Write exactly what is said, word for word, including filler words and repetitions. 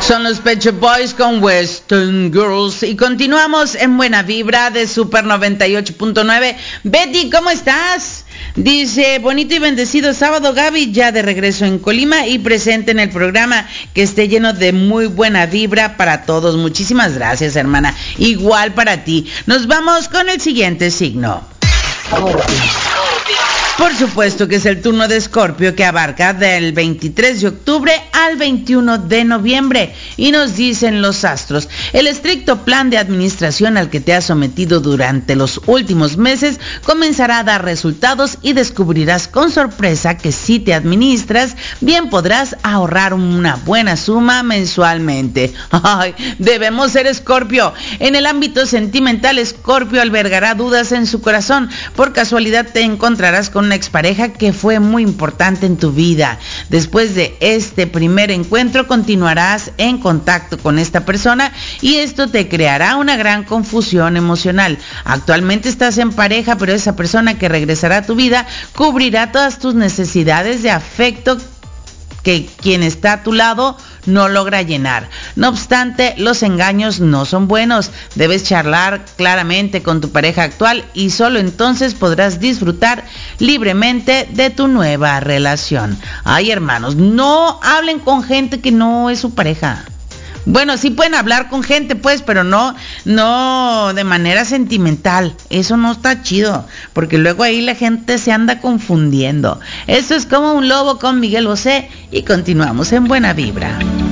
Son los Pet Shop Boys con Western Girls y continuamos en Buena Vibra de Super noventa y ocho punto nueve. Betty, ¿cómo estás? Dice, bonito y bendecido sábado, Gaby, ya de regreso en Colima y presente en el programa, que esté lleno de muy buena vibra para todos. Muchísimas gracias, hermana. Igual para ti. Nos vamos con el siguiente signo. Por supuesto que es el turno de Escorpio, que abarca del veintitrés de octubre al veintiuno de noviembre. Y nos dicen los astros, el estricto plan de administración al que te has sometido durante los últimos meses comenzará a dar resultados y descubrirás con sorpresa que si te administras, bien podrás ahorrar una buena suma mensualmente. Ay, debemos ser Escorpio. En el ámbito sentimental, Escorpio albergará dudas en su corazón. Por casualidad te encontrarás con una expareja que fue muy importante en tu vida. Después de este primer encuentro continuarás en contacto con esta persona y esto te creará una gran confusión emocional. Actualmente estás en pareja, pero esa persona que regresará a tu vida cubrirá todas tus necesidades de afecto que quien está a tu lado no logra llenar. No obstante, los engaños no son buenos. Debes charlar claramente con tu pareja actual y solo entonces podrás disfrutar libremente de tu nueva relación. Ay, hermanos, no hablen con gente que no es su pareja. Bueno, sí pueden hablar con gente, pues, pero no, no de manera sentimental. Eso no está chido, porque luego ahí la gente se anda confundiendo. Eso es como un lobo con Miguel Bosé y continuamos en Buena Vibra.